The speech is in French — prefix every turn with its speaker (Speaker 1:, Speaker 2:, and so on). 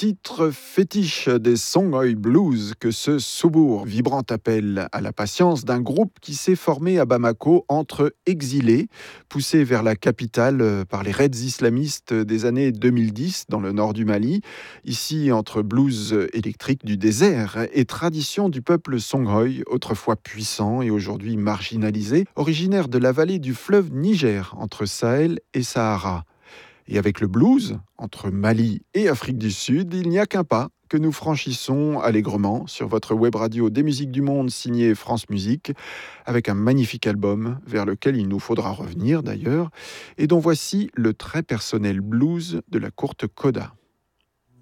Speaker 1: titre fétiche des Songhoy Blues que ce soubour vibrant appelle à la patience d'un groupe qui s'est formé à Bamako entre exilés, poussés vers la capitale par les raids islamistes des années 2010 dans le nord du Mali, ici entre blues électrique du désert et tradition du peuple Songhoy, autrefois puissant et aujourd'hui marginalisé, originaire de la vallée du fleuve Niger entre Sahel et Sahara. Et avec le blues, entre Mali et Afrique du Sud, il n'y a qu'un pas que nous franchissons allègrement sur votre web radio des musiques du monde signée France Musique, avec un magnifique album vers lequel il nous faudra revenir d'ailleurs, et dont voici le très personnel blues de la courte coda.